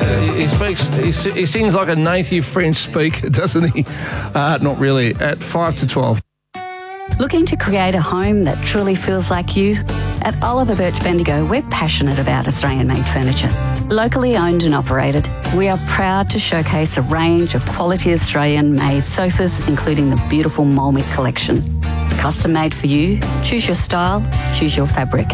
He sings like a native French speaker, doesn't he? Not really. At 5 to 12. Looking to create a home that truly feels like you? At Oliver Birch Bendigo, we're passionate about Australian-made furniture. Locally owned and operated, we are proud to showcase a range of quality Australian-made sofas, including the beautiful Molmick collection. Custom made for you, choose your style, choose your fabric.